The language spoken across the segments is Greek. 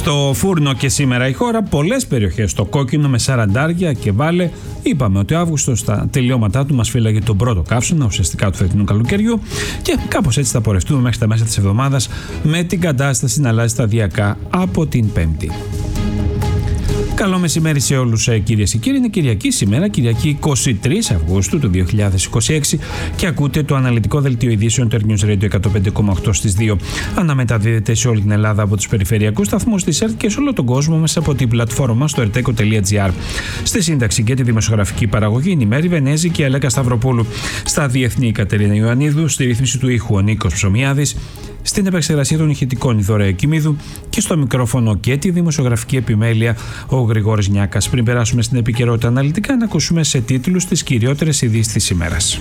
Στο φούρνο και σήμερα η χώρα, πολλές περιοχές στο κόκκινο με σαραντάρια και βάλε. Είπαμε ότι ο Αύγουστος στα τελειώματά του μας φύλαγε τον πρώτο καύσωνα ουσιαστικά του φετινού καλοκαιριού και κάπως έτσι θα πορευτούμε μέχρι τα μέσα της εβδομάδας με την κατάσταση να αλλάζει σταδιακά από την Πέμπτη. Καλό μεσημέρι σε όλους κυρίες και κύριοι. Είναι Κυριακή σήμερα, Κυριακή 23 Αυγούστου του 2026 και ακούτε το αναλυτικό δελτίο ειδήσεων του News Radio 105,8 στις 2. Αναμεταδίδεται σε όλη την Ελλάδα από τους περιφερειακούς σταθμούς της ΕΡΤ και σε όλο τον κόσμο μέσα από την πλατφόρμα στο erteco.gr. Στη σύνταξη και τη δημοσιογραφική παραγωγή είναι η Μέρη Βενέζη και η Αλέκα Σταυροπούλου. Στα διεθνή η Κατερίνα Ιωαννίδου, στη ρύθμιση του ήχου ο Νίκος Ψωμιάδης. Στην επεξεργασία των ηχητικών η Δωρέα Κιμίδου και στο μικρόφωνο και τη δημοσιογραφική επιμέλεια ο Γρηγόρης Νιάκας. Πριν περάσουμε στην επικαιρότητα αναλυτικά, να ακούσουμε σε τίτλους τις κυριότερες ειδήσεις της ημέρας.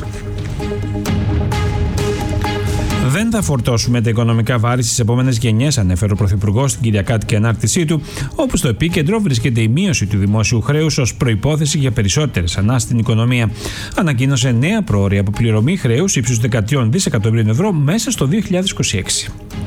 Δεν θα φορτώσουμε τα οικονομικά βάρη στις επόμενες γενιές, ανέφερε ο Πρωθυπουργός στην Κυριακάτικη ανάρτησή του, όπου στο επίκεντρο βρίσκεται η μείωση του δημόσιου χρέους ως προϋπόθεση για περισσότερες ανάσεις στην οικονομία. Ανακοίνωσε νέα προώρια αποπληρωμή χρέους ύψους 13 δισεκατομμυρίων ευρώ μέσα στο 2026.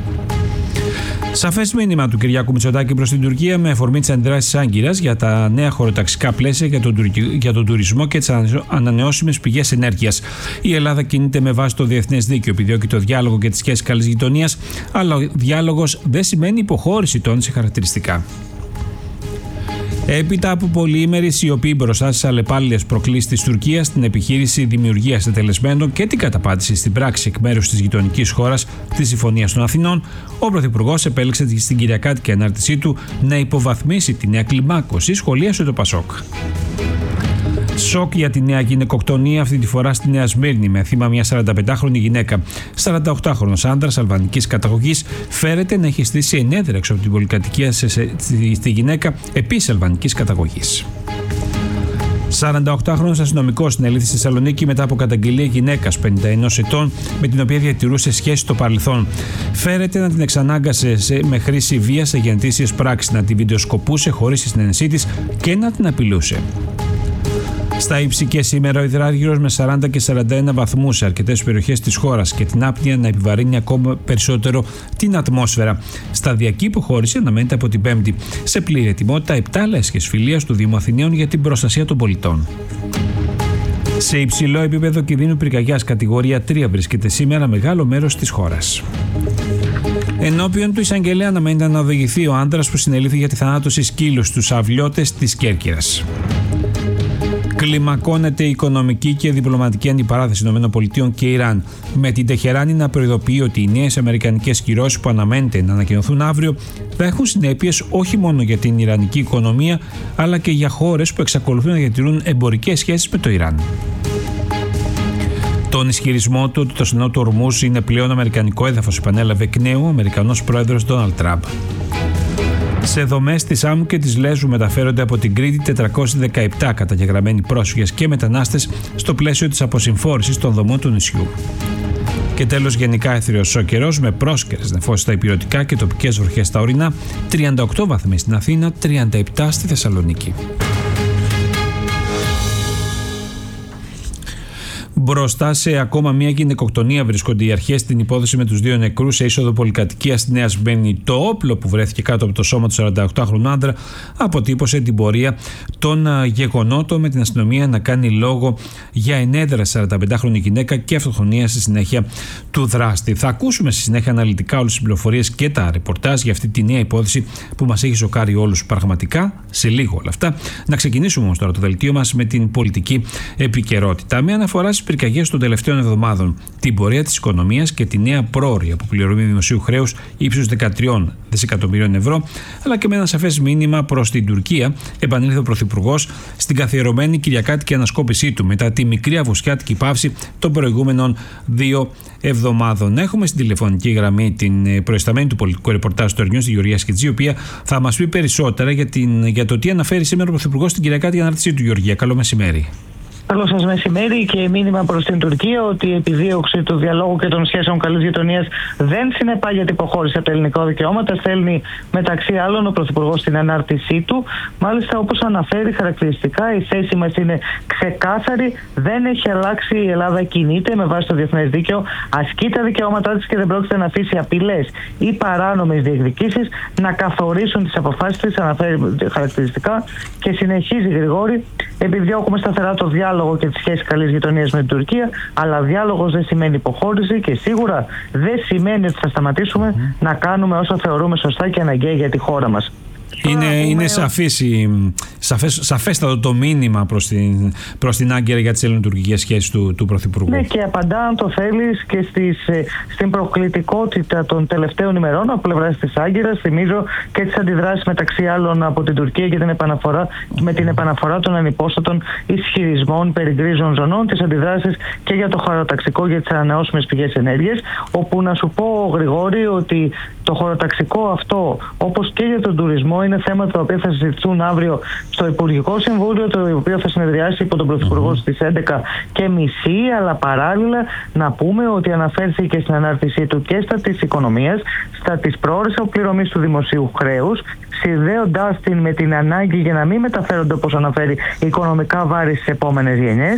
Σαφές μήνυμα του Κυριάκου Μητσοτάκη προς την Τουρκία με αφορμή τις αντιδράσεις Άγκυρας για τα νέα χωροταξικά πλαίσια για τον τουρισμό και τις ανανεώσιμες πηγές ενέργειας. Η Ελλάδα κινείται με βάση το διεθνές δίκαιο, επιδιώκει το διάλογο και τις σχέσεις καλής γειτονίας, αλλά ο διάλογος δεν σημαίνει υποχώρηση, τόνισε χαρακτηριστικά. Έπειτα από πολυήμερη σιωπή μπροστά στις αλλεπάλληλες προκλήσεις της Τουρκίας, την επιχείρηση δημιουργίας τελεσμένων και την καταπάτηση στην πράξη εκ μέρους της γειτονικής χώρας της Συμφωνίας των Αθηνών, ο Πρωθυπουργός επέλεξε στην Κυριακάτικη ανάρτησή του να υποβαθμίσει τη νέα κλιμάκωση, σχολίασε το Πασόκ. Σοκ για τη νέα γυναικοκτονία, αυτή τη φορά στη Νέα Σμύρνη, με θύμα μια 45χρονη γυναίκα. 48χρονος άνδρας αλβανικής καταγωγής φέρεται να έχει στήσει ενέδρα έξω από την πολυκατοικία στη γυναίκα επίσης αλβανικής καταγωγής. 48χρονος αστυνομικός συνελήφθη στη Θεσσαλονίκη μετά από καταγγελία γυναίκας 51 ετών με την οποία διατηρούσε σχέση στο παρελθόν. Φέρεται να την εξανάγκασε με χρήση βίας σε γεννητήσιες πράξεις, να την βιντεοσκοπούσε χωρίς τη συνένεσή της και να την απειλούσε. Στα ύψη και σήμερα ο υδράργυρος με 40 και 41 βαθμούς σε αρκετές περιοχές της χώρας και την άπνοια να επιβαρύνει ακόμα περισσότερο την ατμόσφαιρα. Σταδιακή υποχώρηση αναμένεται από την Πέμπτη. Σε πλήρη ετοιμότητα 7 λέσχες φιλίας του Δήμου Αθηναίων για την προστασία των πολιτών. Σε υψηλό επίπεδο κινδύνου πυρκαγιάς κατηγορία 3 βρίσκεται σήμερα μεγάλο μέρος της χώρας. Ενώπιον του εισαγγελέα αναμένεται να οδηγηθεί ο άντρας που συνελήφθη για τη θανάτωση σκύλου στους αυλιώτες της Κέρκυρας. Κλιμακώνεται η οικονομική και διπλωματική αντιπαράθεση ΗΠΑ και Ιράν, με την Τεχεράνη να προειδοποιεί ότι οι νέες αμερικανικές κυρώσεις που αναμένεται να ανακοινωθούν αύριο θα έχουν συνέπειες όχι μόνο για την ιρανική οικονομία, αλλά και για χώρες που εξακολουθούν να διατηρούν εμπορικές σχέσεις με το Ιράν. Τον ισχυρισμό του ότι το στενό του Ορμούζ είναι πλέον αμερικανικό έδαφος επανέλαβε εκ νέου ο Αμερικανός πρόεδρος Ντόναλντ Τραμπ. Σε δομές της Άμμου και της Λέσβου μεταφέρονται από την Κρήτη 417 καταγεγραμμένοι πρόσφυγες και μετανάστες στο πλαίσιο της αποσυμφόρησης των δομών του νησιού. Και τέλος, γενικά έθριος ο καιρός με πρόσκαιρες νεφώσεις στα ηπειρωτικά και τοπικές βροχές στα ορεινά, 38 βαθμοί στην Αθήνα, 37 στη Θεσσαλονίκη. Μπροστά σε ακόμα μια γυναικοκτονία βρίσκονται οι αρχές στην υπόθεση με τους 2 νεκρούς σε είσοδο πολυκατοικίας στη Νέα Σμύρνη. Το όπλο που βρέθηκε κάτω από το σώμα του 48χρονου άντρα αποτύπωσε την πορεία των γεγονότων, με την αστυνομία να κάνει λόγο για ενέδρα 45χρονη γυναίκα και αυτοκτονία στη συνέχεια του δράστη. Θα ακούσουμε στη συνέχεια αναλυτικά όλες τις πληροφορίες και τα ρεπορτάζ για αυτή τη νέα υπόθεση που μας έχει σοκάρει όλους πραγματικά. Σε λίγο όλα αυτά. Να ξεκινήσουμε όμως τώρα το δελτίο μας με την πολιτική επικαιρότητα. Με αναφορά στις πυρκαγιές των τελευταίων εβδομάδων, την πορεία της οικονομίας και τη νέα πρόωρια αποπληρωμή δημοσίου χρέους ύψους 13 δισεκατομμυρίων ευρώ, αλλά και με ένα σαφές μήνυμα προς την Τουρκία, επανήλθε ο Πρωθυπουργός στην καθιερωμένη Κυριακάτικη ανασκόπησή του μετά τη μικρή αυγουστιάτικη παύση των προηγούμενων 2 εβδομάδων. Έχουμε στην τηλεφωνική γραμμή την προϊσταμένη του πολιτικού ρεπορτάζ του News, τη Γεωργία Σκητζή, η οποία θα μας πει περισσότερα για το τι αναφέρει σήμερα ο Πρωθυπουργός στην Κυριακάτικη ανάρτησή του. Γεωργία, καλό μεσημέρι. Καλό σας μεσημέρι και μήνυμα προς την Τουρκία ότι η επιδίωξη του διαλόγου και των σχέσεων καλής γειτονίας δεν συνεπάγεται υποχώρηση από τα ελληνικά δικαιώματα. Στέλνει μεταξύ άλλων ο Πρωθυπουργός στην ανάρτησή του. Μάλιστα, όπως αναφέρει χαρακτηριστικά, η θέση μας είναι ξεκάθαρη. Δεν έχει αλλάξει, η Ελλάδα κινείται με βάση το διεθνές δίκαιο, ασκεί τα δικαιώματά της και δεν πρόκειται να αφήσει απειλές ή παράνομες διεκδικήσεις να καθορίσουν τις αποφάσεις της. Αναφέρει χαρακτηριστικά και συνεχίζει Γρηγόρη. Επιδιώκουμε σταθερά το διάλογο και τις σχέσεις καλής γειτονίας με την Τουρκία, αλλά διάλογος δεν σημαίνει υποχώρηση και σίγουρα δεν σημαίνει ότι θα σταματήσουμε να κάνουμε όσα θεωρούμε σωστά και αναγκαία για τη χώρα μας. Είναι σαφέστατο το μήνυμα προς την Άγκυρα για τις ελληνοτουρκικές σχέσεις του Πρωθυπουργού. Ναι, και απαντά, αν το θέλεις, και στην προκλητικότητα των τελευταίων ημερών από πλευράς της Άγκυρας. Θυμίζω και τις αντιδράσεις μεταξύ άλλων από την Τουρκία και με την επαναφορά των ανυπόστατων ισχυρισμών περί γκρίζων ζωνών, τις αντιδράσεις και για το χωροταξικό για τις ανανεώσιμες πηγές ενέργειας. Όπου να σου πω, Γρηγόρη, ότι το χωροταξικό αυτό, όπως και για τον τουρισμό, είναι θέματα τα οποία θα συζητηθούν αύριο στο Υπουργικό Συμβούλιο, το οποίο θα συνεδριάσει υπό τον Πρωθυπουργό στις 11:30. Αλλά παράλληλα να πούμε ότι αναφέρθηκε στην ανάρτησή του και στα της οικονομίας, στα της πρόορης αποπληρωμής του δημοσίου χρέους, συνδέοντάς την με την ανάγκη για να μην μεταφέρονται, όπως αναφέρει, οικονομικά βάρη στις επόμενες γενιές.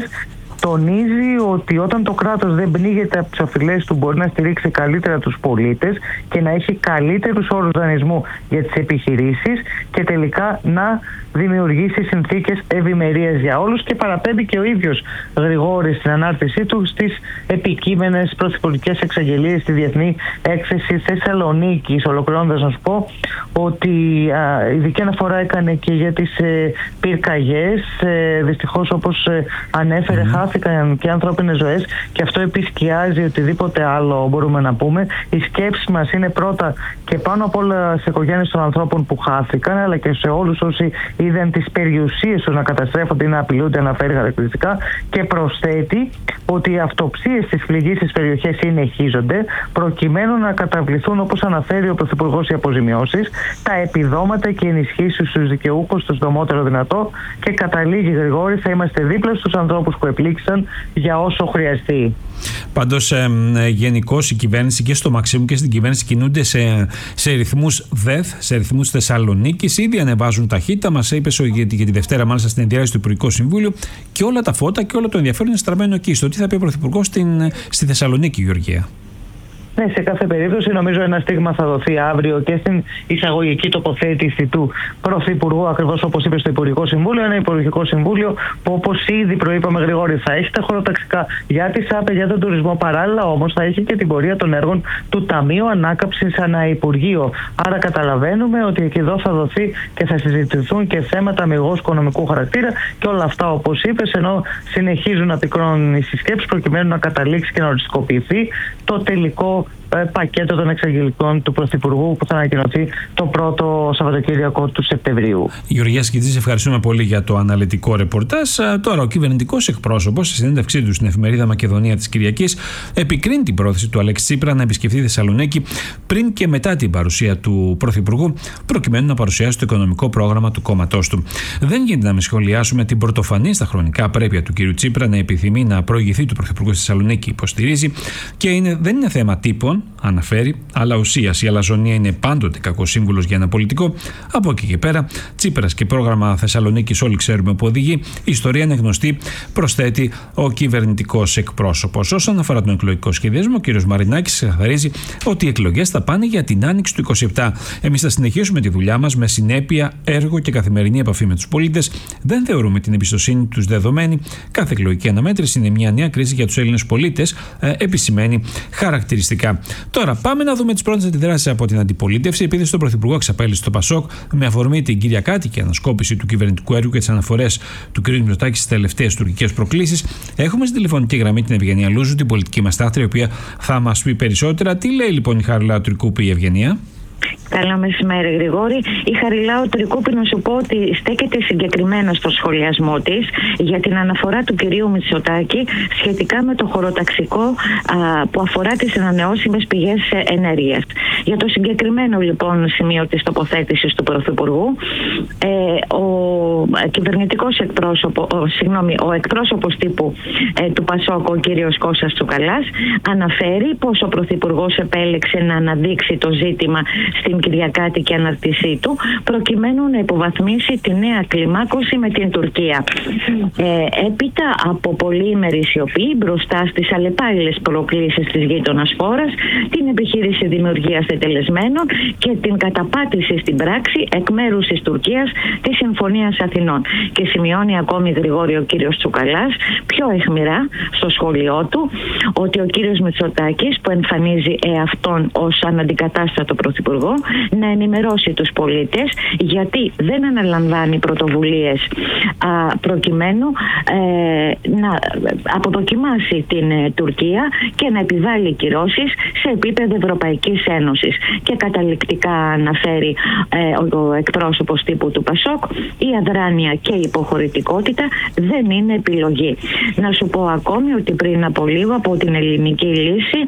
Τονίζει ότι όταν το κράτος δεν πνίγεται από τις οφειλές του, μπορεί να στηρίξει καλύτερα τους πολίτες και να έχει καλύτερους όρους δανεισμού για τις επιχειρήσεις και τελικά να δημιουργήσει συνθήκες ευημερίας για όλους. Και παραπέμπει και ο ίδιος Γρηγόρη στην ανάρτησή του στις επικείμενες πρωθυπουργικές εξαγγελίες στη Διεθνή Έκθεση Θεσσαλονίκης. Ολοκληρώνοντας, να σου πω ότι ειδική αναφορά έκανε και για τις πυρκαγιές. Δυστυχώς, όπως ανέφερε, χάθηκαν και ανθρώπινες ζωές και αυτό επισκιάζει οτιδήποτε άλλο μπορούμε να πούμε. Η σκέψη μας είναι πρώτα και πάνω απ' όλα στις οικογένειες των ανθρώπων που χάθηκαν, αλλά και σε όλους όσοι είδαν τις περιουσίες τους να καταστρέφονται ή να απειλούνται, αναφέρει χαρακτηριστικά, και προσθέτει ότι οι αυτοψίες στις πληγήσεις περιοχές συνεχίζονται προκειμένου να καταβληθούν, όπως αναφέρει ο Πρωθυπουργός, οι αποζημιώσεις, τα επιδόματα και ενισχύσεις στους δικαιούχους το συντομότερο δυνατό. Και καταλήγει Γρηγόρη, θα είμαστε δίπλα στους ανθρώπους που επλήξαν για όσο χρειαστεί. Πάντως, γενικώς η κυβέρνηση και στο Μαξίμου και στην κυβέρνηση κινούνται σε ρυθμούς ΔΕΘ, σε ρυθμούς Θεσσαλονίκης. Ήδη ανεβάζουν ταχύτητα. Μας είπε για τη Δευτέρα, μάλιστα, στην ενδιάρρηση του Υπουργικού Συμβούλιο, και όλα τα φώτα και όλο το ενδιαφέρον είναι στραμμένο εκεί. Στο τι θα πει ο Πρωθυπουργός στη Θεσσαλονίκη, Γεωργία. Ναι, σε κάθε περίπτωση νομίζω ένα στίγμα θα δοθεί αύριο και στην εισαγωγική τοποθέτηση του Πρωθυπουργού, ακριβώς όπως είπε, στο Υπουργικό Συμβούλιο. Ένα Υπουργικό Συμβούλιο που, όπως ήδη προείπαμε, Γρηγόρη, θα έχει τα χωροταξικά για τη ΣΑΠΕ, για τον τουρισμό. Παράλληλα όμως θα έχει και την πορεία των έργων του Ταμείου Ανάκαμψης ανά Υπουργείο. Άρα καταλαβαίνουμε ότι εκεί εδώ θα δοθεί και θα συζητηθούν και θέματα αμυγός οικονομικού χαρακτήρα και όλα αυτά, όπως είπες, ενώ συνεχίζουν να πυκνώνουν οι συσκέψεις προκειμένου να καταλήξει και να οριστικοποιηθεί το τελικό πακέτο των εξαγγελικών του Πρωθυπουργού που θα ανακοινωθεί το πρώτο Σαββατοκύριακο του Σεπτεμβρίου. Γεωργία Σκητζή, ευχαριστούμε πολύ για το αναλυτικό ρεπορτάζ. Τώρα, ο κυβερνητικός εκπρόσωπος, στη συνέντευξή του στην εφημερίδα Μακεδονία της Κυριακής, επικρίνει την πρόθεση του Αλέξη Τσίπρα να επισκεφθεί Θεσσαλονίκη πριν και μετά την παρουσία του Πρωθυπουργού, προκειμένου να παρουσιάσει το οικονομικό πρόγραμμα του κόμματός του. Δεν γίνεται να μην σχολιάσουμε την πρωτοφανή στα χρονικά πρέπει του κ. Τσίπρα να επιθυμεί να προηγηθεί του Πρωθυπουργού στη Θεσσαλονίκη, υποστηρίζει, και δεν είναι θέμα τύπων, αναφέρει, αλλά ουσίας. Η αλαζονία είναι πάντοτε κακός σύμβουλος για ένα πολιτικό. Από εκεί και πέρα, Τσίπρας και πρόγραμμα Θεσσαλονίκης όλοι ξέρουμε που οδηγεί. Η ιστορία είναι γνωστή, προσθέτει ο κυβερνητικός εκπρόσωπος. Όσον αφορά τον εκλογικό σχεδιασμό, ο κ. Μαρινάκης ξεκαθαρίζει ότι οι εκλογές θα πάνε για την άνοιξη του 27. Εμείς θα συνεχίσουμε τη δουλειά μας με συνέπεια, έργο και καθημερινή επαφή με τους πολίτες. Δεν θεωρούμε την εμπιστοσύνη τους δεδομένη. Κάθε εκλογική αναμέτρηση είναι μια νέα κρίση για τους Έλληνες πολίτες, επισημαίνει χαρακτηριστικά. Τώρα, πάμε να δούμε τις πρώτες αντιδράσεις από την αντιπολίτευση. Επειδή στον Πρωθυπουργό εξαπέλυσε το Πασόκ με αφορμή την κυριακάτικη ανασκόπηση του κυβερνητικού έργου και τις αναφορές του κ. Μητσοτάκη στις τελευταίες τουρκικές προκλήσεις, έχουμε στην τηλεφωνική γραμμή την Ευγενία Λούζου, την πολιτική μας τάχτρια, η οποία θα μας πει περισσότερα. Τι λέει λοιπόν η Χαριλάου Τρικούπη, η Ευγενία? Καλό μεσημέρι, Γρηγόρη. Η Χαριλάου Τρικούπη, να σου πω ότι στέκεται συγκεκριμένα στο σχολιασμό της για την αναφορά του κυρίου Μητσοτάκη σχετικά με το χωροταξικό που αφορά τις ανανεώσιμες πηγές ενέργειας. Για το συγκεκριμένο λοιπόν σημείο της τοποθέτησης του Πρωθυπουργού, ο εκπρόσωπος τύπου του Πασόκ, ο κύριος Κώστας Τσουκαλάς, αναφέρει πως ο Πρωθυπουργός επέλεξε να αναδείξει το ζήτημα στην κυριακάτικη αναρτησή του, προκειμένου να υποβαθμίσει τη νέα κλιμάκωση με την Τουρκία. Έπειτα από πολύημερη σιωπή μπροστά στις αλλεπάλληλες προκλήσεις της γείτονας χώρας, την επιχείρηση δημιουργίας τετελεσμένων και την καταπάτηση στην πράξη εκ μέρους της Τουρκίας της Συμφωνίας Αθηνών. Και σημειώνει ακόμη, Γρηγόρη, ο κύριος Τσουκαλάς πιο αιχμηρά στο σχόλιο του ότι ο κύριος Μητσοτάκης, που εμφανίζει εαυτόν ως αναντικατάστατο πρωθυπουργό, να ενημερώσει τους πολίτες γιατί δεν αναλαμβάνει πρωτοβουλίες προκειμένου να αποδοκιμάσει την Τουρκία και να επιβάλλει κυρώσεις σε επίπεδο Ευρωπαϊκής Ένωσης. Και καταληκτικά αναφέρει ο εκπρόσωπος τύπου του Πασόκ, η αδράνεια και η υποχωρητικότητα δεν είναι επιλογή. Να σου πω ακόμη ότι πριν από λίγο από την Ελληνική Λύση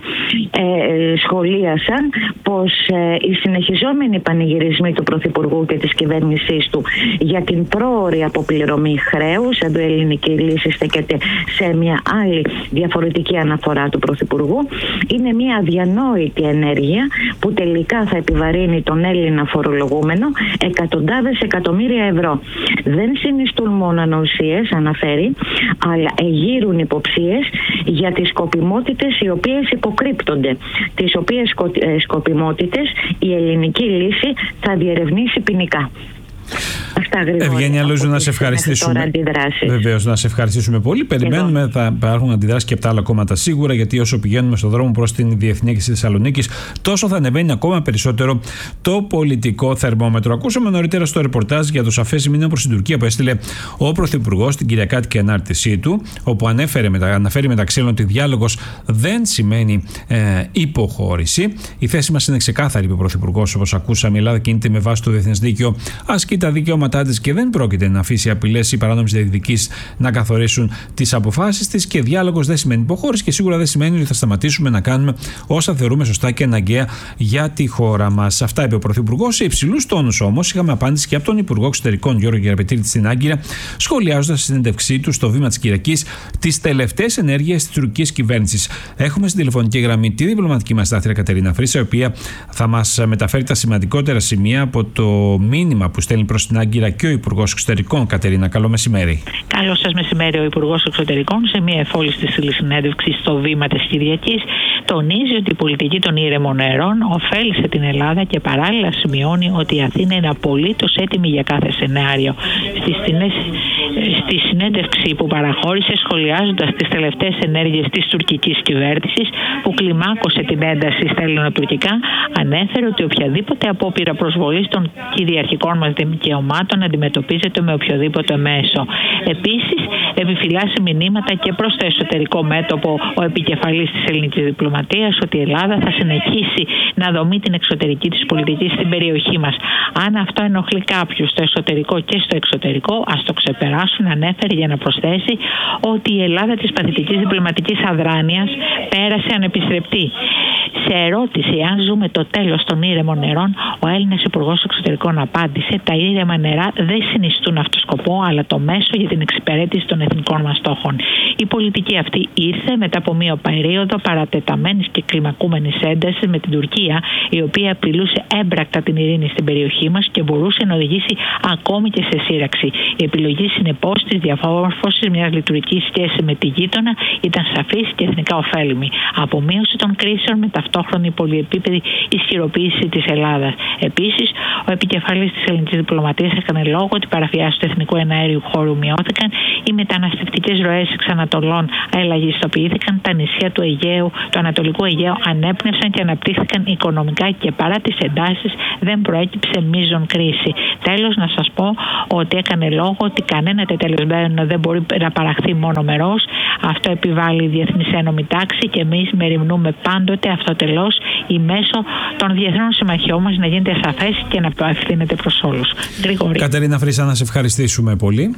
σχολίασαν πως οι συνεχιζόμενοι πανηγυρισμοί του Πρωθυπουργού και της κυβέρνησής του για την πρόωρη αποπληρωμή χρέους, εδώ η Ελληνική Λύση στέκεται σε μια άλλη διαφορετική αναφορά του Πρωθυπουργού, είναι μια αδιανόητη ενέργεια που τελικά θα επιβαρύνει τον Έλληνα φορολογούμενο εκατοντάδες εκατομμύρια ευρώ. Δεν συνιστούν μόνο ανοησίες, αναφέρει, αλλά εγείρουν υποψίες για τις σκοπιμότητες οι οποίες υποκρύπτονται, τις οποίες σκοπιμότητες η Ελληνική Λύση θα διερευνήσει ποινικά. Ευγένεια Λούζου, να σε ευχαριστήσουμε. Βεβαίως, να σε ευχαριστήσουμε πολύ. Περιμένουμε, θα υπάρχουν αντιδράσεις και από τα άλλα κόμματα σίγουρα, γιατί όσο πηγαίνουμε στον δρόμο προς την Διεθνή Έκθεση της Θεσσαλονίκης, τόσο θα ανεβαίνει ακόμα περισσότερο το πολιτικό θερμόμετρο. Ακούσαμε νωρίτερα στο ρεπορτάζ για το σαφές μήνυμα προς την Τουρκία που έστειλε ο Πρωθυπουργός στην κυριακάτικη ανάρτησή του, όπου αναφέρει μεταξύ άλλων ότι διάλογος δεν σημαίνει υποχώρηση. Η θέση μας είναι ξεκάθαρη, είπε ο Πρωθυπουργός, όπως ακούσαμε. Η Ελλάδα κινείται με βάση το διεθνές δίκαιο, ασκεί τα δικαιώματά της και δεν πρόκειται να αφήσει απειλές ή παράνομες διεκδικήσεις να καθορίσουν τις αποφάσεις της. Και διάλογος δεν σημαίνει υποχώρηση και σίγουρα δεν σημαίνει ότι θα σταματήσουμε να κάνουμε όσα θεωρούμε σωστά και αναγκαία για τη χώρα μας. Αυτά είπε ο Πρωθυπουργός. Σε υψηλούς τόνους όμως είχαμε απάντηση και από τον Υπουργό Εξωτερικών Γιώργο Γεραπετρίτη στην Άγκυρα, σχολιάζοντας στη συνέντευξή του στο βήμα της Κυριακής τις τελευταίες ενέργειες της τουρκικής κυβέρνησης. Έχουμε στην τηλεφωνική γραμμή τη διπλωματική μας στάθμια Κατερίνα Φρύσα, η οποία θα μας μεταφέρει τα σημαντικότερα σημεία από το μήνυμα που στέλνει προς την Άγκυρα και ο Υπουργός Εξωτερικών. Κατερίνα, καλό μεσημέρι. Καλό σας μεσημέρι. Ο Υπουργός Εξωτερικών, σε μια εφόλιστη συνέντευξη στο βήμα της Κυριακής, τονίζει ότι η πολιτική των ήρεμων νερών ωφέλησε την Ελλάδα και παράλληλα σημειώνει ότι η Αθήνα είναι απολύτως έντιμη για κάθε σενάριο. Στη συνέντευξη που παραχώρησε, σχολιάζοντας τις τελευταίες ενέργειες της τουρκικής κυβέρνησης που κλιμάκωσε την ένταση στα ελληνοτουρκικά, ανέφερε ότι οποιαδήποτε απόπειρα προσβολής των κυριαρχικών μας δικαιωμάτων αντιμετωπίζεται με οποιοδήποτε μέσο. Επίσης, επιφυλάσσει μηνύματα και προς το εσωτερικό μέτωπο ο επικεφαλής της ελληνικής διπλωματίας ότι η Ελλάδα θα συνεχίσει να δομεί την εξωτερική της πολιτική στην περιοχή μας. Αν αυτό ενοχλεί κάποιους στο εσωτερικό και στο εξωτερικό, ας το ξεπεράσουν, ανέφερε για να προσθέσει ότι η Ελλάδα της παθητικής διπλωματικής αδράνειας πέρασε ανεπιστρεπτή. Σε ερώτηση αν ζούμε το τέλος των ήρεμων νερών, ο Έλληνας Υπουργός Εξωτερικών απάντησε: τα ήρεμα νερά δεν συνιστούν αυτό σκοπό, αλλά το μέσο για την εξυπηρέτηση των εθνικών μας στόχων. Η πολιτική αυτή ήρθε μετά από μία περίοδο παρατεταμένης και κλιμακούμενης έντασης με την Τουρκία, η οποία απειλούσε έμπρακτα την ειρήνη στην περιοχή μας και μπορούσε να οδηγήσει ακόμη και σε σύραξη. Η επιλογή, συνεπώς, της διαμόρφωσης μιας λειτουργικής σχέσης με τη γείτονα ήταν σαφής και εθνικά ωφέλιμη. Απομείωση των κρίσεων με ταυτόχρονη πολυεπίπεδη ισχυροποίηση της Ελλάδας. Επίσης, Ο επικεφαλής της ελληνικής διπλωματίας έκανε λόγο ότι οι παραβιάσεις του εθνικού εναέριου χώρου μειώθηκαν, οι μεταναστευτικές ροές εξ Ανατολών ελαχιστοποιήθηκαν, τα νησιά του Αιγαίου, του Ανατολικού Αιγαίου ανέπνευσαν και αναπτύχθηκαν οικονομικά και παρά τις εντάσεις δεν προέκυψε μείζον κρίση. Τέλος, να σας πω ότι έκανε λόγο ότι κανένα τετελεσμένο δεν μπορεί να παραχθεί μονομερός. Αυτό επιβάλλει η διεθνής ένωμη τάξη και εμείς μεριμνούμε πάντοτε αυτοτελώς ή μέσω των διεθνών συμμαχιών μας να γίνεται σαφές και να ευθύνεται προς όλους. Γρηγόρη. Κατερίνα Φρύσα, να σε ευχαριστήσουμε πολύ.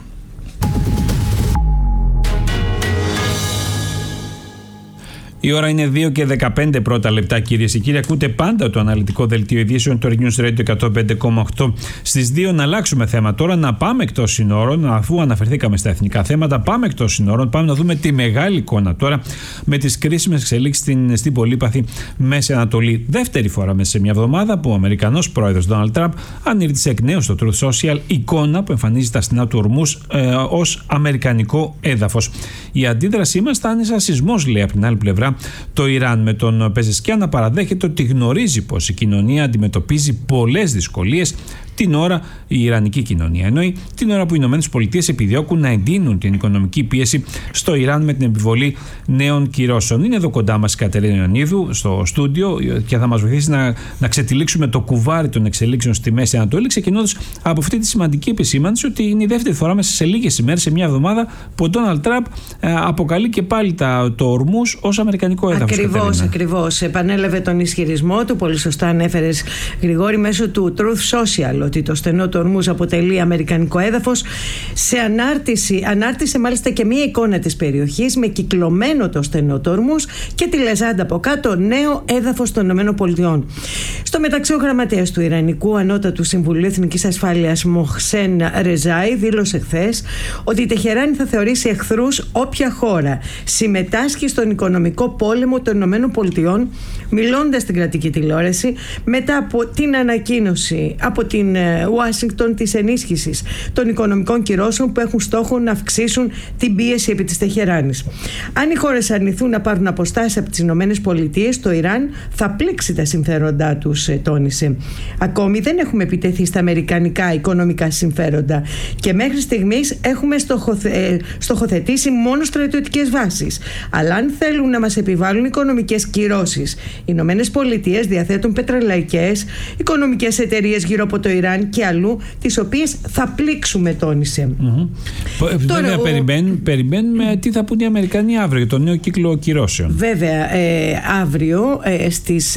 Η ώρα είναι 2 και 15 πρώτα λεπτά, κυρίες και κύριοι. Ακούτε πάντα το αναλυτικό δελτίο ειδήσεων του News Radio 105,8. Στις 2 να αλλάξουμε θέμα τώρα, να πάμε εκτός συνόρων, αφού αναφερθήκαμε στα εθνικά θέματα. Πάμε εκτός συνόρων, πάμε να δούμε τη μεγάλη εικόνα τώρα με τις κρίσιμες εξελίξεις στην πολύπαθη Μέση Ανατολή. Δεύτερη φορά μέσα σε μια εβδομάδα που ο Αμερικανός πρόεδρος Donald Trump ανήρτησε εκ νέου στο Truth Social εικόνα που εμφανίζει τα στενά του ορμούς ως αμερικανικό έδαφος. Η αντίδρασή μας θα είναι σαν σεισμός, λέει από την άλλη πλευρά το Ιράν, με τον Πεζεσκιάν να παραδέχεται ότι γνωρίζει πως η κοινωνία αντιμετωπίζει πολλές δυσκολίες την ώρα, η Ιρανική κοινωνία εννοεί, την ώρα που οι ΗΠΑ επιδιώκουν να εντείνουν την οικονομική πίεση στο Ιράν με την επιβολή νέων κυρώσεων. Είναι εδώ κοντά μας η Κατερίνα Ιωαννίδου στο στούντιο και θα μας βοηθήσει να ξετυλίξουμε το κουβάρι των εξελίξεων στη Μέση Ανατολή, ξεκινώντας από αυτή τη σημαντική επισήμανση ότι είναι η δεύτερη φορά μέσα σε λίγες ημέρες, σε μια εβδομάδα, που ο Ντόναλντ Τραμπ αποκαλεί και πάλι το ορμούς ως αμερικανικό έδαφος. Ακριβώς. Επανέλαβε τον ισχυρισμό του, πολύ σωστά ανέφερες, Γρηγόρη, μέσω του Truth Social, ότι το στενό του ορμούς αποτελεί αμερικανικό έδαφος. Σε ανάρτησε μάλιστα και μία εικόνα της περιοχής με κυκλωμένο το στενό του ορμούς και τη λεζάντα από κάτω, νέο έδαφος των ΗΠΑ. Στο μεταξύ, ο γραμματέας του Ιρανικού Ανώτατου Συμβουλίου Εθνικής Ασφάλειας, Μοχσέν Ρεζάι, δήλωσε χθες ότι η Τεχεράνη θα θεωρήσει εχθρούς όποια χώρα συμμετάσχει στον οικονομικό πόλεμο των ΗΠΑ, μιλώντας στην κρατική τηλεόραση μετά από την ανακοίνωση από την Ουάσιγκτον της ενίσχυσης των οικονομικών κυρώσεων που έχουν στόχο να αυξήσουν την πίεση επί της Τεχεράνης. Αν οι χώρες αρνηθούν να πάρουν αποστάσεις από τις ΗΠΑ, το Ιράν θα πλήξει τα συμφέροντά τους, τόνισε. Ακόμη δεν έχουμε επιτεθεί στα αμερικανικά οικονομικά συμφέροντα και μέχρι στιγμής έχουμε στοχοθετήσει μόνο στρατιωτικές βάσεις. Αλλά αν θέλουν να μας επιβάλλουν οικονομικές κυρώσεις, οι ΗΠΑ διαθέτουν πετρελαϊκές, οικονομικές εταιρείες γύρω από το Ιράν και αλλού, τις οποίες θα πλήξουμε, τόνισε. Τώρα, περιμένουμε τι θα πούν οι Αμερικανοί αύριο για το νέο κύκλο κυρώσεων. Βέβαια, αύριο στις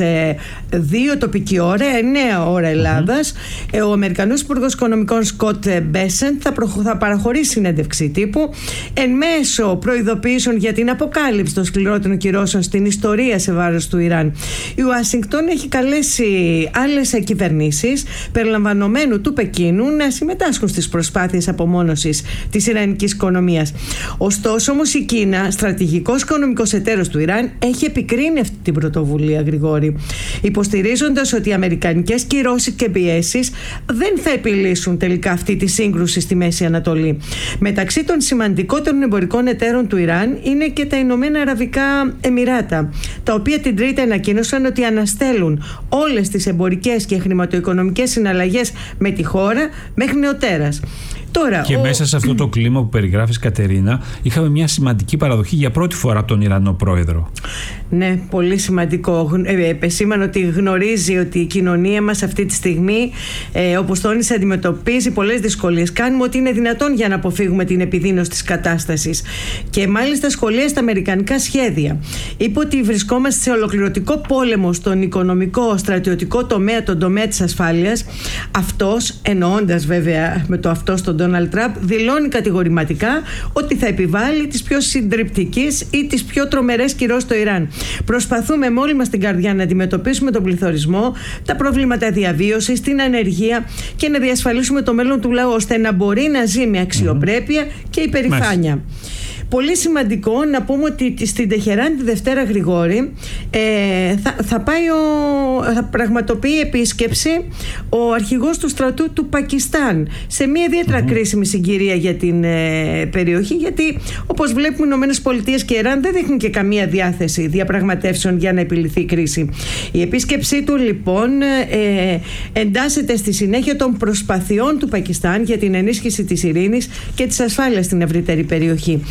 2 τοπική ώρα, 9 ώρα Ελλάδας, ο Αμερικανός Υπουργός Οικονομικών Σκοτ Μπέσεντ θα παραχωρήσει συνέντευξη τύπου εν μέσω προειδοποιήσεων για την αποκάλυψη των σκληρότερων κυρώσεων στην ιστορία σε βάρος του Ιράν. Η Ουάσιγκτον έχει καλέσει άλλες κυβερνήσεις περιλαμβανομένου του Πεκίνου να συμμετάσχουν στις προσπάθειες απομόνωσης της ιρανικής οικονομίας. Ωστόσο, όμως, η Κίνα, στρατηγικός οικονομικός εταίρος του Ιράν, έχει επικρίνει αυτή την πρωτοβουλία, Γρηγόρη, υποστηρίζοντας ότι οι αμερικανικές κυρώσεις και πιέσεις δεν θα επιλύσουν τελικά αυτή τη σύγκρουση στη Μέση Ανατολή. Μεταξύ των σημαντικότερων εμπορικών εταίρων του Ιράν είναι και τα Ηνωμένα Αραβικά Εμιράτα, τα οποία την Τρίτη ανακοίνωσαν ότι αναστέλουν όλες τις εμπορικές και χρηματοοικονομικές συναλλαγές με τη χώρα μέχρι νεοτέρας. Τώρα, και μέσα σε αυτό το κλίμα που περιγράφεις, Κατερίνα, είχαμε μια σημαντική παραδοχή για πρώτη φορά από τον Ιρανό πρόεδρο. Ναι, πολύ σημαντικό. Επεσήμανε ότι γνωρίζει ότι η κοινωνία μας αυτή τη στιγμή, όπως τόνισε, αντιμετωπίζει πολλές δυσκολίες. Κάνουμε ό,τι είναι δυνατόν για να αποφύγουμε την επιδείνωση της κατάστασης. Και μάλιστα σχολίασε τα αμερικανικά σχέδια. Είπε ότι βρισκόμαστε σε ολοκληρωτικό πόλεμο στον οικονομικό, στρατιωτικό τομέα, τον τομέα της ασφάλειας. Αυτός, εννοώντας βέβαια με το αυτό στον Ντόναλντ Τραμπ, δηλώνει κατηγορηματικά ότι θα επιβάλλει τις πιο συντριπτικές ή τις πιο τρομερές κυρώσεις στο Ιράν. Προσπαθούμε με όλη μας την καρδιά να αντιμετωπίσουμε τον πληθωρισμό, τα προβλήματα διαβίωσης, την ανεργία και να διασφαλίσουμε το μέλλον του λαού ώστε να μπορεί να ζει με αξιοπρέπεια και υπερηφάνεια. Πολύ σημαντικό να πούμε ότι στην Τεχεράνη τη Δευτέρα, Γρηγόρη, θα πραγματοποιεί επίσκεψη ο αρχηγός του στρατού του Πακιστάν, σε μια ιδιαίτερα κρίσιμη συγκυρία για την περιοχή, γιατί όπως βλέπουμε οι ΗΠΑ και η Ιράν δεν δείχνουν και καμία διάθεση διαπραγματεύσεων για να επιληθεί η κρίση. Η επίσκεψή του λοιπόν εντάσσεται στη συνέχεια των προσπαθειών του Πακιστάν για την ενίσχυση της ειρήνης και της ασφάλειας στην ευρύτερη περιοχή.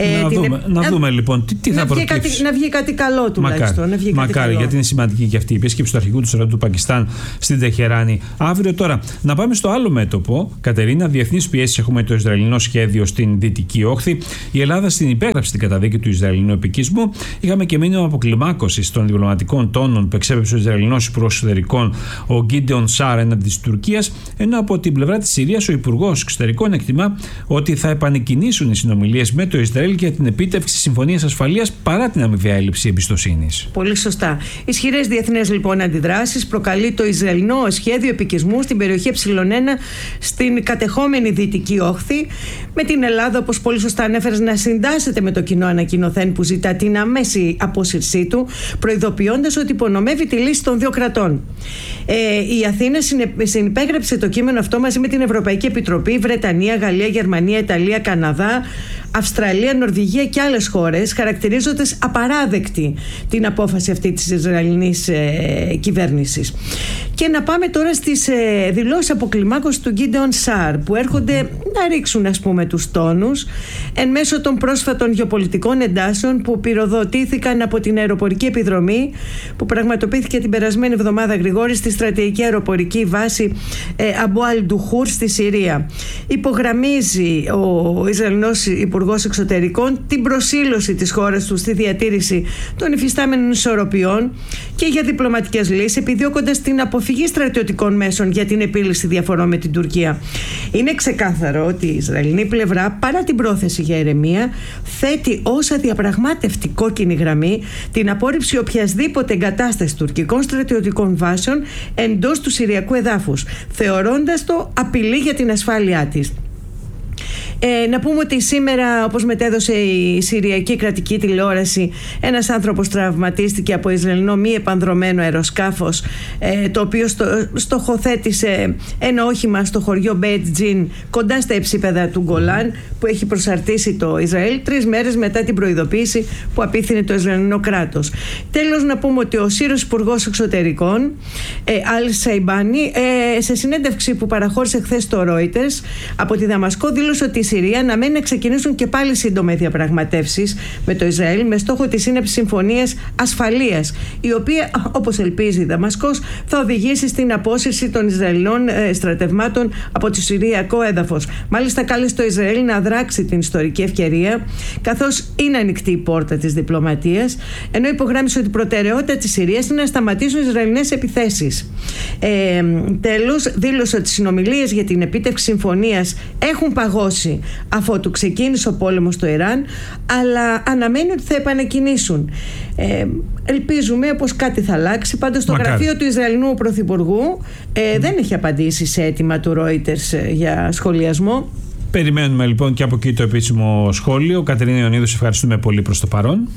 Να δούμε λοιπόν τι θα προκύψει. Να βγει κάτι καλό τουλάχιστον. Μακάρι, γιατί είναι σημαντική και αυτή η επίσκεψη του αρχηγού του στρατού του Πακιστάν στην Τεχεράνη. Αύριο τώρα, να πάμε στο άλλο μέτωπο. Κατερίνα, διεθνείς πιέσεις έχουμε το Ισραηλινό σχέδιο στην Δυτική Όχθη. Η Ελλάδα στην υπέγραψε την καταδίκη του Ισραηλινού επικισμού. Είχαμε και μήνυμα αποκλιμάκωσης των διπλωματικών τόνων που εξέπεψε ο Ισραηλινός Υπουργός Εξωτερικών, ο Γκίντεον Σάρ, έναντι της Τουρκίας. Ενώ από την πλευρά της Συρίας, ο Υπουργός Εξωτερικών εκτιμά ότι θα επανεκκινήσουν οι συνομιλίες με το Ισραήλ για την επίτευξη συμφωνίας ασφαλείας παρά την αμοιβαία έλλειψη εμπιστοσύνης. Πολύ σωστά. Ισχυρές διεθνές λοιπόν αντιδράσεις προκαλεί το Ισραηλινό σχέδιο επικισμού στην περιοχή Ε1 στην κατεχόμενη Δυτική Όχθη, με την Ελλάδα, όπως πολύ σωστά ανέφερες, να συντάσσεται με το κοινό ανακοινωθέν που ζητά την αμέση απόσυρσή του, προειδοποιώντας ότι υπονομεύει τη λύση των δύο κρατών. Η Αθήνα συνυπέγραψε το κείμενο αυτό μαζί με την Ευρωπαϊκή Επιτροπή, Βρετανία, Γαλλία, Γερμανία, Ιταλία, Καναδά, Αυστραλία, Νορβηγία και άλλες χώρες, χαρακτηρίζοντας απαράδεκτη την απόφαση αυτή της Ισραηλινής κυβέρνησης. Και να πάμε τώρα στις δηλώσεις αποκλιμάκωσης του Γκίντεον Σάρ, που έρχονται να ρίξουν, ας πούμε, τους τόνους εν μέσω των πρόσφατων γεωπολιτικών εντάσεων που πυροδοτήθηκαν από την αεροπορική επιδρομή που πραγματοποιήθηκε την περασμένη εβδομάδα, Γρηγόρη, στη στρατηγική αεροπορική βάση Αμπού Αλ-Ντουχούρ στη Συρία. Υπογραμμίζει ο Ισραηλινός Υπουργός Εξωτερικών την προσήλωση της χώρας του στη διατήρηση των υφιστάμενων ισορροπιών και για διπλωματικές λύσεις, επιδιώκοντας την αποφυγή στρατιωτικών μέσων για την επίλυση διαφορών με την Τουρκία. Είναι ξεκάθαρο ότι η Ισραηλινή πλευρά, παρά την πρόθεση για ηρεμία, θέτει ως αδιαπραγμάτευτη κόκκινη γραμμή την απόρριψη οποιασδήποτε εγκατάσταση τουρκικών στρατιωτικών βάσεων εντός του Συριακού εδάφους, θεωρώντας το απειλή για την ασφάλειά της. Να πούμε ότι σήμερα, όπως μετέδωσε η Συριακή κρατική τηλεόραση, ένας άνθρωπος τραυματίστηκε από Ισραηλινό μη επανδρωμένο αεροσκάφος, το οποίο στοχοθέτησε ένα όχημα στο χωριό Μπέιτ Τζιν, κοντά στα υψίπεδα του Γκολάν, που έχει προσαρτήσει το Ισραήλ 3 μέρες μετά την προειδοποίηση που απίθυνε το Ισραηλινό κράτος. Τέλος, να πούμε ότι ο Σύρος Υπουργός Εξωτερικών, Αλ Σαϊμπάνι, σε συνέντευξη που παραχώρησε χθες στο Reuters από τη Δαμασκό, δήλωσε ότι η Συρία αναμένει να ξεκινήσουν και πάλι σύντομα διαπραγματεύσεις με το Ισραήλ με στόχο τη σύναψη συμφωνίας ασφαλείας, η οποία, όπως ελπίζει η Δαμασκός, θα οδηγήσει στην απόσυρση των Ισραηλινών στρατευμάτων από το Συριακό έδαφος. Μάλιστα, κάλεσε το Ισραήλ να δράξει την ιστορική ευκαιρία, καθώς είναι ανοιχτή η πόρτα της διπλωματίας, ενώ υπογράμμισε ότι η προτεραιότητα της Συρίας είναι να σταματήσουν οι Ισραηλινές επιθέσεις. Τέλος, δήλωσε ότι οι συνομιλίες για την επίτευξη συμφωνίας έχουν παγώσει αφότου ξεκίνησε ο πόλεμος στο Ιράν, αλλά αναμένει ότι θα επανεκκινήσουν. Ελπίζουμε πως κάτι θα αλλάξει. Πάντως το γραφείο του Ισραηλινού Πρωθυπουργού δεν έχει απαντήσει σε αίτημα του Reuters για σχολιασμό. Περιμένουμε λοιπόν και από εκεί το επίσημο σχόλιο. Κατερίνα Ιωνίδου, σε ευχαριστούμε πολύ προς το παρόν.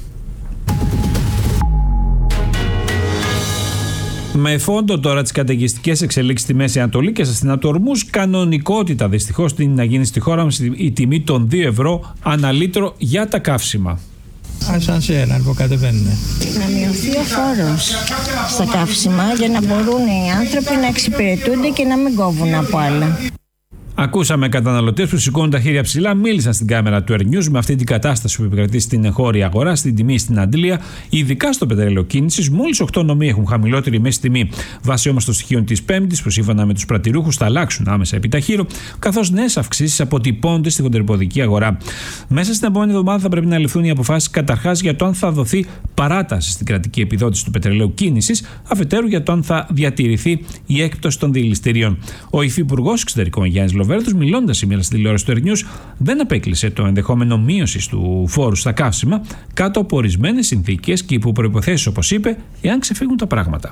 Με φόντο τώρα τις καταιγιστικές εξελίξεις στη Μέση Ανατολή και σας την ατορμούς, κανονικότητα δυστυχώς να γίνει στη χώρα μας η τιμή των 2 ευρώ ανά λίτρο για τα καύσιμα. Ασανσέρ, που κατεβαίνουνε. Να μειωθεί ο φόρος στα καύσιμα για να μπορούν οι άνθρωποι να εξυπηρετούνται και να μην κόβουν από άλλα. Ακούσαμε καταναλωτές που σηκώνουν τα χέρια ψηλά, μίλησαν στην κάμερα του Air News με αυτή την κατάσταση που επικρατεί στην εγχώρια αγορά, στην τιμή στην Αντλία, ειδικά στο πετρέλαιο κίνησης. Μόλις 8 νομοί έχουν χαμηλότερη μέση τιμή. Βάσει όμως των στοιχείων της Πέμπτης, που σύμφωνα με τους πρατηρούχους θα αλλάξουν άμεσα επί ταχύρω, καθώς νέες αυξήσεις αποτυπώνται στη χοντρεποδική αγορά. Μέσα στην επόμενη εβδομάδα θα πρέπει να ληφθούν οι αποφάσεις καταρχάς για το αν θα δοθεί παράταση στην κρατική επιδότηση του πετρελαίου κίνησης, αφετέρου για το αν θα διατηρηθεί η έκπτωση των διελιστηρίων. Ο Υφυπουργός Εξωτερικών Γιάννης Λοβέρδος, μιλώντας σήμερα στην τηλεόραση του Air News, δεν απέκλεισε το ενδεχόμενο μείωσης του φόρου στα καύσιμα κάτω από ορισμένες συνθήκες και υπό προϋποθέσεις, όπως είπε, εάν ξεφύγουν τα πράγματα.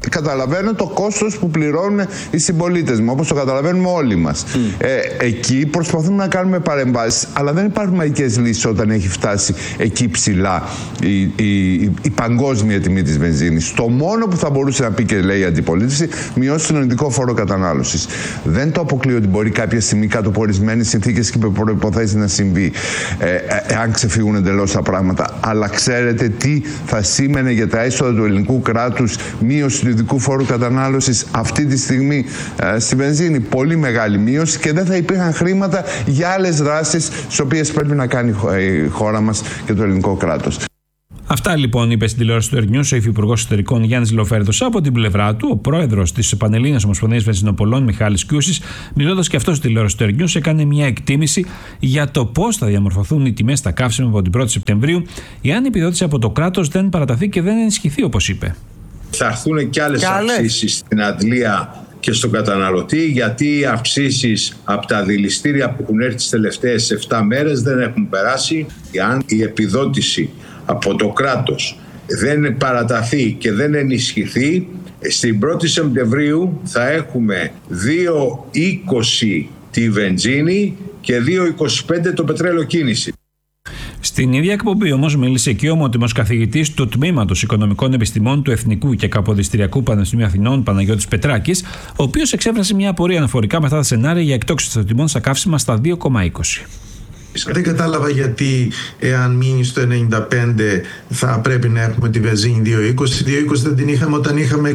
Καταλαβαίνω το κόστος που πληρώνουν οι συμπολίτες μου, όπως το καταλαβαίνουμε όλοι μας. Εκεί προσπαθούμε να κάνουμε παρεμβάσεις, αλλά δεν υπάρχουν μαγικές λύσεις όταν έχει φτάσει εκεί ψηλά η παγκόσμια τιμή της βενζίνης. Το μόνο που θα μπορούσε να πει και λέει η αντιπολίτευση, μειώσει τον ειδικό φόρο κατανάλωσης. Δεν το αποκλείω ότι μπορεί κάποια στιγμή κάτω από ορισμένες συνθήκες και προϋποθέσεις να συμβεί, εάν ξεφύγουν εντελώς τα πράγματα. Αλλά ξέρετε τι θα σήμαινε για τα έσοδα του ελληνικού κράτους μείωση του ειδικού φόρου κατανάλωσης αυτή τη στιγμή στη βενζίνη? Πολύ μεγάλη μείωση, και δεν θα υπήρχαν χρήματα για άλλες δράσεις τις οποίες πρέπει να κάνει η χώρα μας και το ελληνικό κράτος. Αυτά λοιπόν είπε στην τηλεόραση του Ερνιούς ο Υφυπουργός Εσωτερικών Γιάννης Λοφέρδος. Από την πλευρά του, ο πρόεδρος της Πανελλήνιας Ομοσπονδίας Βενζινοπολών, Μιχάλης Κιούσης, μιλώντας και αυτό στην τηλεόραση του Ερνιούς, έκανε μια εκτίμηση για το πώς θα διαμορφωθούν οι τιμές στα καύσιμα από την 1η Σεπτεμβρίου, εάν η επιδότηση από το κράτος δεν παραταθεί και δεν ενισχυθεί, όπως είπε. Θα έρθουν και άλλες αυξήσεις στην αντλία και στον καταναλωτή, γιατί οι αυξήσεις από τα δηληστήρια που έχουν έρθει τις τελευταίες 7 μέρες δεν έχουν περάσει. Αν η επιδότηση από το κράτος δεν παραταθεί και δεν ενισχυθεί, στην 1η Σεπτεμβρίου θα έχουμε 2,20 τη βενζίνη και 2,25 το πετρέλαιο κίνηση. Στην ίδια εκπομπή όμως μίλησε και ο ομότιμος καθηγητής του Τμήματος Οικονομικών Επιστημών του Εθνικού και Καποδιστριακού Πανεπιστημίου Αθηνών, Παναγιώτης Πετράκης, ο οποίος εξέφρασε μια απορία αναφορικά με αυτά τα σενάρια για εκτόξευση των τιμών στα καύσιμα στα 2,20. Δεν κατάλαβα γιατί εάν μείνει στο 95 θα πρέπει να έχουμε τη βενζίνη 2,20. 2,20 δεν την είχαμε όταν είχαμε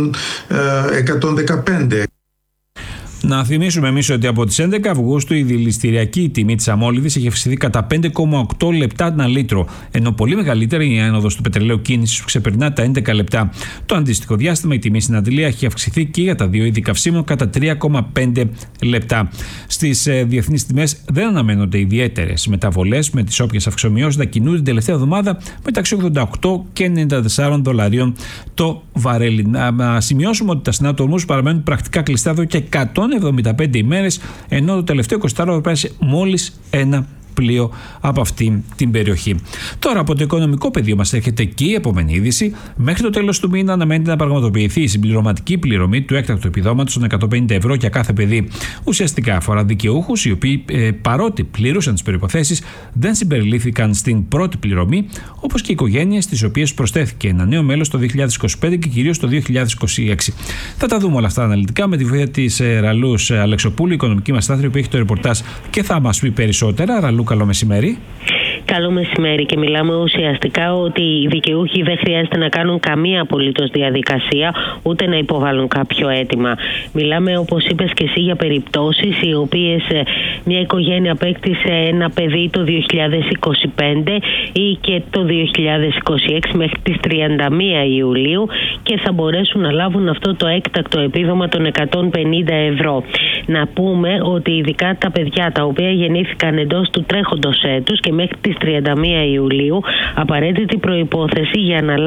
115. Να θυμίσουμε εμείς ότι από τις 11 Αυγούστου η δηληστηριακή τιμή της αμόλυβδης έχει αυξηθεί κατά 5,8 λεπτά ανά λίτρο, ενώ πολύ μεγαλύτερη είναι η άνοδος του πετρελαίου κίνησης που ξεπερνά τα 11 λεπτά. Το αντίστοιχο διάστημα η τιμή στην αντλία έχει αυξηθεί και για τα δύο είδη καυσίμων κατά 3,5 λεπτά. Στις διεθνείς τιμές δεν αναμένονται ιδιαίτερες μεταβολές, με τις όποιες αυξομοιώσεις να κινούνται την τελευταία εβδομάδα μεταξύ 88 και 94 δολαρίων το βαρέλι. Να σημειώσουμε ότι τα στενά του ορμούς παραμένουν πρακτικά κλειστά εδώ και 175 ημέρες, ενώ το τελευταίο 24ωρο πέρασε μόλις ένα πλοίο από αυτή την περιοχή. Τώρα, από το οικονομικό πεδίο μας έρχεται και η επόμενη είδηση. Μέχρι το τέλος του μήνα αναμένεται να πραγματοποιηθεί η συμπληρωματική πληρωμή του έκτακτου επιδόματος των 150 ευρώ για κάθε παιδί. Ουσιαστικά αφορά δικαιούχους οι οποίοι παρότι πλήρωσαν τις προϋποθέσεις δεν συμπεριλήφθηκαν στην πρώτη πληρωμή, όπως και οι οικογένειες στις οποίες προσθέθηκε ένα νέο μέλος το 2025 και κυρίως το 2026. Θα τα δούμε όλα αυτά αναλυτικά με τη βοήθεια της Ραλούς Αλεξοπούλου, οικονομική μας στάθμη που έχει το ρεπορτάζ και θα μας πει περισσότερα. Ραλού, καλό μεσημέρι. Καλό μεσημέρι, και μιλάμε ουσιαστικά ότι οι δικαιούχοι δεν χρειάζεται να κάνουν καμία απολύτως διαδικασία, ούτε να υποβάλουν κάποιο αίτημα. Μιλάμε, όπως είπες και εσύ, για περιπτώσεις οι οποίες μια οικογένεια απέκτησε ένα παιδί το 2025 ή και το 2026 μέχρι τις 31 Ιουλίου και θα μπορέσουν να λάβουν αυτό το έκτακτο επίδομα των 150 ευρώ. Να πούμε ότι ειδικά τα παιδιά τα οποία γεννήθηκαν εντός του τρέχοντος έτους και μέχρι τις 31 Ιουλίου, απαραίτητη προϋπόθεση για να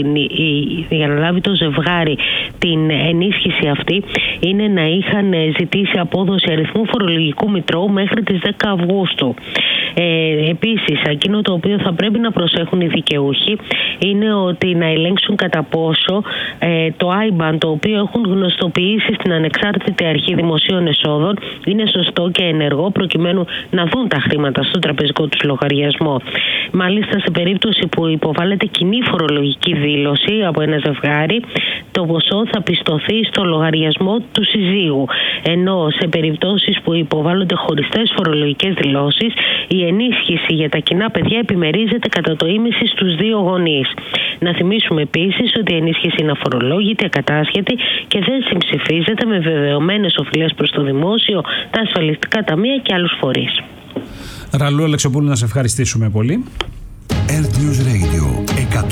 λάβει το ζευγάρι την ενίσχυση αυτή είναι να είχαν ζητήσει απόδοση αριθμού φορολογικού μητρώου μέχρι τις 10 Αυγούστου. Επίσης, εκείνο το οποίο θα πρέπει να προσέχουν οι δικαιούχοι είναι ότι να ελέγξουν κατά πόσο το IBAN το οποίο έχουν γνωστοποιήσει στην Ανεξάρτητη Αρχή Δημοσίων Εσόδων είναι σωστό και ενεργό, προκειμένου να δουν τα χρήματα στο τραπεζικό τους λογαριασμό. Μάλιστα, σε περίπτωση που υποβάλλεται κοινή φορολογική δήλωση από ένα ζευγάρι, το ποσό θα πιστωθεί στο λογαριασμό του συζύγου. Ενώ σε περιπτώσεις που υποβάλλονται χωριστές φορολογικές δηλώσεις, η ενίσχυση για τα κοινά παιδιά επιμερίζεται κατά το ίμιση στους δύο γονείς. Να θυμίσουμε επίσης ότι η ενίσχυση είναι αφορολόγητη, ακατάσχετη και δεν συμψηφίζεται με βεβαιωμένες οφειλές προς το δημόσιο, τα ασφαλιστικά ταμεία και άλλους φορείς. Ραλού Αλεξοπούλου, να σε ευχαριστήσουμε πολύ. Earth News Radio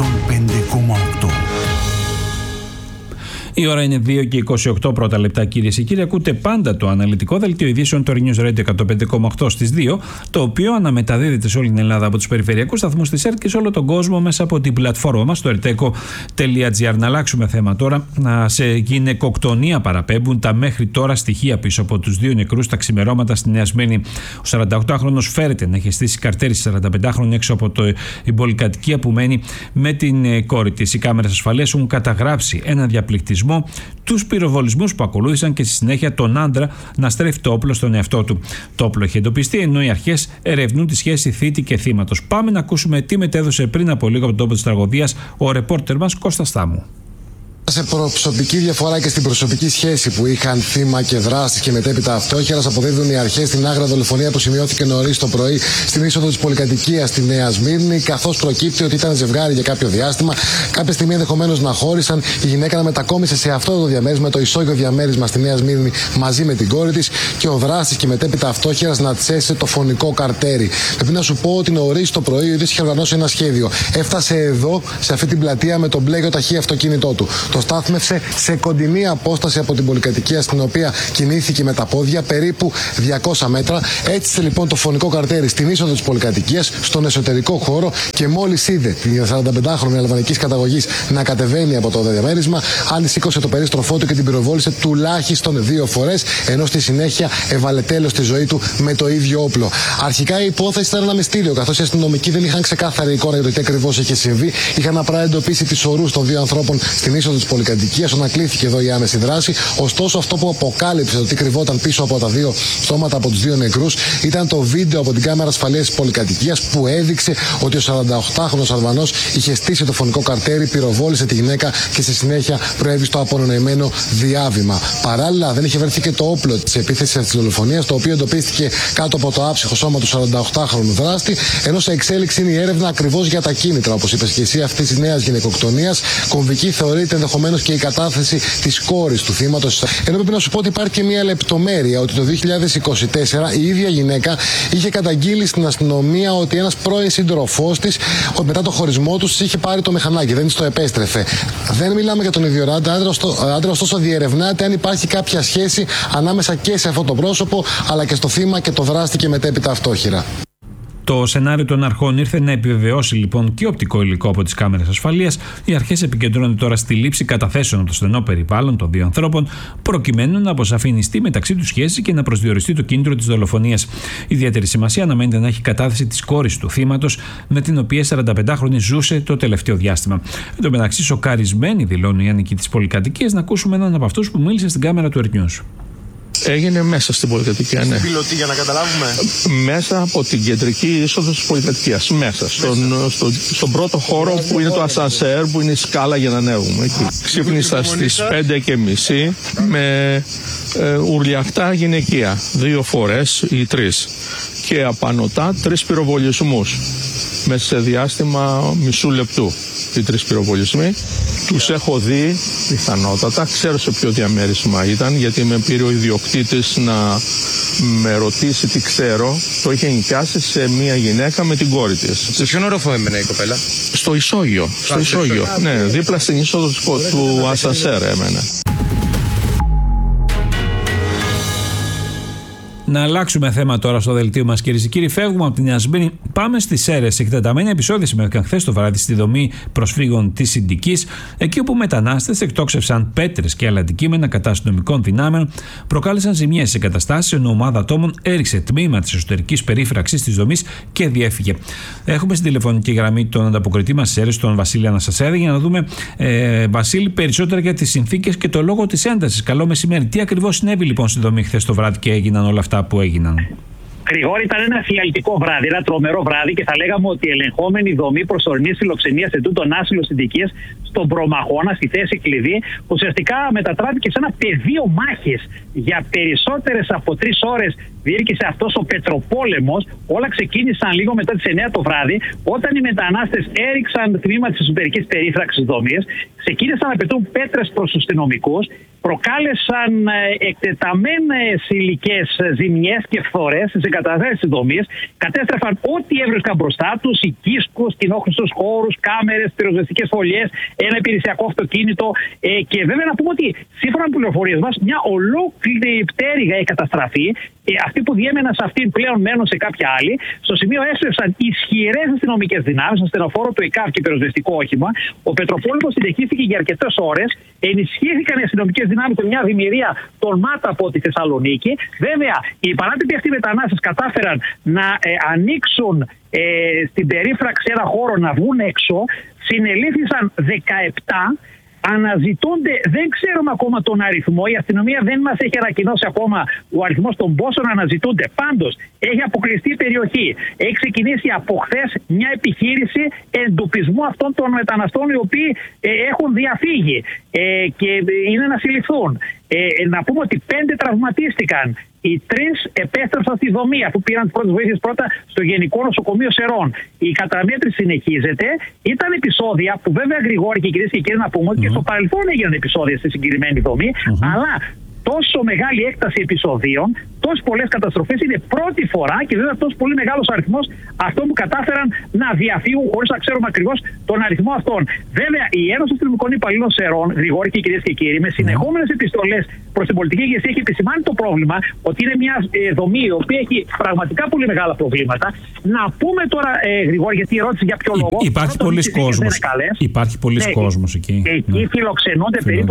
105,8. Η ώρα είναι 2 και 28 πρώτα λεπτά, κυρίες και κύριοι. Ακούτε πάντα το αναλυτικό δελτίο ειδήσεων του News Radio 105,8 στις 2, το οποίο αναμεταδίδεται σε όλη την Ελλάδα από τους περιφερειακούς σταθμούς της ΕΡΤ και σε όλο τον κόσμο μέσα από την πλατφόρμα μας, το erteco.gr. Να αλλάξουμε θέμα τώρα. Σε γυναικοκτονία παραπέμπουν τα μέχρι τώρα στοιχεία πίσω από τους δύο νεκρούς τα ξημερώματα στη Νέα Σμύρνη. Ο 48χρονος φέρεται να έχει στήσει καρτέρι στη 45χρονη έξω από την πολυκατοικία που μένει με την κόρη της. Οι κάμερες ασφαλείας έχουν καταγράψει ένα διαπληκτισμό πυροβολισμό, τους πυροβολισμούς που ακολούθησαν και στη συνέχεια τον άντρα να στρέφει το όπλο στον εαυτό του. Το όπλο έχει εντοπιστεί, ενώ οι αρχές ερευνούν τη σχέση θήτη και θύματος. Πάμε να ακούσουμε τι μετέδωσε πριν από λίγο από τον τόπο της τραγωδίας ο ρεπόρτερ μας Κώστας Στάμου. Σε προσωπική διαφορά και στην προσωπική σχέση που είχαν θύμα και δράστης και μετέπειτα αυτόχειρας, αποδίδουν οι αρχές στην άγρια δολοφονία που σημειώθηκε νωρίς το πρωί στην είσοδο της πολυκατοικίας στη Νέα Σμύρνη, καθώς προκύπτει ότι ήταν ζευγάρι για κάποιο διάστημα. Κάποια στιγμή ενδεχομένως να χώρισαν, η γυναίκα να μετακόμισε σε αυτό το διαμέρισμα, το ισόγειο διαμέρισμα στη Νέα Σμύρνη, μαζί με την κόρη της, και ο δράστης και μετέπειτα αυτόχειρας να τσέσει το φωνικό καρτέρι. Πρέπει να σου πω ότι νωρίς το πρωί ο ίδιος είχε οργανώσει ένα σχέδιο. Έφτασε εδώ, σε αυτή την πλατεία, με τον μπλε ταχύ αυτοκίνητό του. Το στάθμευσε σε κοντινή απόσταση από την πολυκατοικία στην οποία κινήθηκε με τα πόδια, περίπου 200 μέτρα. Έτσισε λοιπόν το φωνικό καρτέρι στην είσοδο της πολυκατοικίας, στον εσωτερικό χώρο, και μόλις είδε την 45χρονη αλβανικής καταγωγής να κατεβαίνει από το διαμέρισμα, άλλη σήκωσε το περίστροφό του και την πυροβόλησε τουλάχιστον 2 φορές, ενώ στη συνέχεια έβαλε τέλος στη ζωή του με το ίδιο όπλο. Αρχικά η υπόθεση ήταν ένα μυστήριο, καθώς οι αστυνομικοί δεν είχαν ξεκάθαρη εικόνα για το τι ακριβώς είχε συμβεί. Είχαν απλά εντοπίσει τις ορούς των 2 ανθρώπων στην είσοδο της πολυκατοικίας, ανακλήθηκε εδώ η άμεση δράση. Ωστόσο, αυτό που αποκάλυψε το τι κρυβόταν πίσω από τα 2 στόματα από τους 2 νεκρούς ήταν το βίντεο από την κάμερα ασφαλείας της πολυκατοικίας που έδειξε ότι ο 48χρονος Αλβανός είχε στήσει το φωνικό καρτέρι, πυροβόλησε τη γυναίκα και στη συνέχεια προέβη στο απονοημένο διάβημα. Παράλληλα, δεν είχε βρεθεί και το όπλο της επίθεσης της δολοφονίας, το οποίο εντοπίστηκε κάτω από το άψυχο σώμα του 48χρονου δράστη, ενώ σε εξέλιξη είναι η έρευνα ακριβώς για τα κίνητρα, όπως είπες και εσύ, αυτής της νέας γυναικοκτονίας. Κομβική θεωρείται ενδεχομένως και η κατάθεση της κόρης του θύματος. Ενώ πρέπει να σου πω ότι υπάρχει και μια λεπτομέρεια, ότι το 2024 η ίδια γυναίκα είχε καταγγείλει στην αστυνομία ότι ένας πρώην σύντροφός της, μετά το χωρισμό τους, είχε πάρει το μηχανάκι, δεν της το επέστρεφε. Δεν μιλάμε για τον ίδιο άντρα, ωστόσο διερευνάται αν υπάρχει κάποια σχέση ανάμεσα και σε αυτό το πρόσωπο, αλλά και στο θύμα και το δράστη και μετέπειτα αυτόχειρα. Το σενάριο των αρχών ήρθε να επιβεβαιώσει λοιπόν και οπτικό υλικό από τις κάμερες ασφαλείας. Οι αρχές επικεντρώνονται τώρα στη λήψη καταθέσεων από το στενό περιβάλλον των 2 ανθρώπων, προκειμένου να αποσαφινιστεί μεταξύ τους σχέση και να προσδιοριστεί το κίνητρο της δολοφονίας. Ιδιαίτερη σημασία αναμένεται να έχει κατάθεση της κόρης του θύματος, με την οποία 45χρονη ζούσε το τελευταίο διάστημα. Εν τω μεταξύ, σοκαρισμένοι δηλώνουν οι άνοικοι της πολυκατοικίας. Να ακούσουμε έναν από αυτούς που μίλησε στην κάμερα του Earth News. Έγινε μέσα στην πολυκατοικία, ναι. Πιλωτή, για να καταλάβουμε. Μέσα από την κεντρική είσοδο της πολυκατοικίας. Μέσα. Στον πρώτο χώρο που είναι το ασανσέρ, που είναι η σκάλα για να ανέβουμε. Εκεί. Ξύπνησα στις 5:30 με ουρλιαχτά γυναικεία. 2 φορές ή 3. Και απανωτά 3 πυροβολισμούς. Μέσα σε διάστημα μισού λεπτού. Οι 3 πυροβολισμοί. Τους έχω δει πιθανότατα, ξέρω σε ποιο διαμέρισμα ήταν, γιατί με πήρε ο ιδιοκτήτης να με ρωτήσει τι ξέρω. Το είχε νοικιάσει σε μια γυναίκα με την κόρη της. Σε ποιον όροφο έμενε η κοπέλα? Στο ισόγειο. Στο ισόγειο. Ναι, δίπλα στην είσοδο του ασανσέρ έμενε. Να αλλάξουμε θέμα τώρα στο δελτίο μας, κυρίες και κύριοι. Φεύγουμε από την Νέα Σμύρνη, πάμε στις Σέρρες. Εκτεταμένα επεισόδια συμμετείχαν χθες το βράδυ στη δομή προσφύγων της Συντικής, εκεί όπου μετανάστες εκτόξευσαν πέτρες και άλλα αντικείμενα κατά αστυνομικών δυνάμεων, προκάλεσαν ζημιές σε εγκαταστάσεις, ενώ ομάδα ατόμων έριξε τμήμα της εσωτερικής περίφραξης της δομής και διέφυγε. Έχουμε στην τηλεφωνική γραμμή τον ανταποκριτή μας Σέρρες, τον Βασίλη Αναστασιάδη, για να δούμε, Βασίλη, περισσότερα για τις συνθήκες και το λόγο της έντασης. Καλό μεσημέρι. Τι ακριβώς συνέβη λοιπόν στη δομή χθες το βράδυ και έγιναν όλα αυτά που έγιναν? Γρηγόρη, ήταν ένα φιαλτικό βράδυ, ένα τρομερό βράδυ, και θα λέγαμε ότι η ελεγχόμενη δομή προσωρινής φιλοξενίας σε τούτον άσυλο Συντικής στον Προμαχώνα, στη θέση κλειδί, ουσιαστικά μετατράπηκε σε ένα πεδίο μάχης για περισσότερες από 3 ώρες. Διήρκησε αυτός ο πετροπόλεμος. Όλα ξεκίνησαν λίγο μετά τις 9 το βράδυ, όταν οι μετανάστες έριξαν τμήμα της εσωτερικής περίφραξης δομής, ξεκίνησαν να πετούν πέτρες προς τους αστυνομικούς, προκάλεσαν εκτεταμένες υλικές ζημιές και φθορές στις εγκαταστάσεις της δομής, κατέστρεφαν ό,τι έβρισκαν μπροστά τους, οικίσκους, κοινόχρηστους χώρους, κάμερες, πυροσβεστικές φωλιές, ένα υπηρεσιακό αυτοκίνητο. Και βέβαια να πούμε ότι σύμφωνα με πληροφορίες μας, μια ολόκληρη πτέρυγα έχει καταστραφεί. Αυτοί που διέμεναν σε αυτήν πλέον μένουν σε κάποια άλλη. Στο σημείο έστρεψαν ισχυρές αστυνομικές δυνάμεις, ασθενοφόρο του ΕΚΑΒ και πυροσβεστικό όχημα. Ο πετροπόλεμος συνεχίστηκε για αρκετές ώρες. Ενισχύθηκαν οι αστυνομικές δυνάμεις με μια δημιουργία των ΜΑΤΑ από τη Θεσσαλονίκη. Βέβαια, οι παράτυποι αυτοί μετανάστες κατάφεραν να ανοίξουν στην περίφραξη ένα χώρο, να βγουν έξω. Συνελήφθησαν 17. αναζητούνται, δεν ξέρουμε ακόμα τον αριθμό, η αστυνομία δεν μας έχει ανακοινώσει ακόμα ο αριθμός των πόσων αναζητούνται. Πάντως, έχει αποκλειστεί η περιοχή. Έχει ξεκινήσει από χθες μια επιχείρηση εντοπισμού αυτών των μεταναστών οι οποίοι έχουν διαφύγει και είναι να συλληφθούν. Να πούμε ότι 5 τραυματίστηκαν. Οι 3 επέστρεψαν στη δομή αφού πήραν τις πρώτες βοήθειες πρώτα στο Γενικό Νοσοκομείο Σερών. Η καταμέτρηση συνεχίζεται. Ήταν επεισόδια που βέβαια, Γρηγόρη και κυρίες και κύριοι, να πούμε ότι και στο παρελθόν έγιναν επεισόδια στη συγκεκριμένη δομή, αλλά τόσο μεγάλη έκταση επεισοδίων, τόσες πολλές καταστροφές είναι πρώτη φορά και βέβαια τόσο πολύ μεγάλος αριθμός αυτών που κατάφεραν να διαφύγουν χωρίς να ξέρουμε ακριβώς τον αριθμό αυτών. Βέβαια, η Ένωση Αστυνομικών Υπαλλήλων Σερών, Γρηγόρη και κυρίες και κύριοι, με συνεχόμενες επιστολές προς την πολιτική ηγεσία έχει επισημάνει το πρόβλημα ότι είναι μια δομή η οποία έχει πραγματικά πολύ μεγάλα προβλήματα. Να πούμε τώρα, Γρηγόρη, γιατί η ερώτηση για ποιο λόγο. Υπάρχει πολλοί κόσμος. Υπάρχει πολλοί κόσμος εκεί. Εκεί φιλοξενούνται περίπου